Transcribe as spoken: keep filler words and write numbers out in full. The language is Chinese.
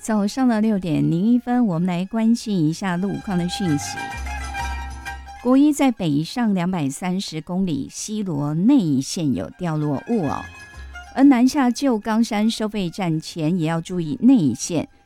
早上的六点零一分，我们来关心一下路况的讯息。国一在北上两百三十公里西螺内线有掉落物哦，而南下旧冈山收费站前也要注意内线